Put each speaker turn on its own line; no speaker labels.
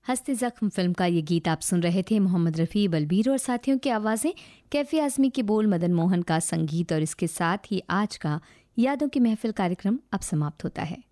हस्ते जख्म फिल्म का ये गीत आप सुन रहे थे। मोहम्मद रफ़ी, बलबीर और साथियों की आवाज़ें, कैफी आज़मी के बोल, मदन मोहन का संगीत, और इसके साथ ही आज का यादों की महफिल कार्यक्रम अब समाप्त होता है।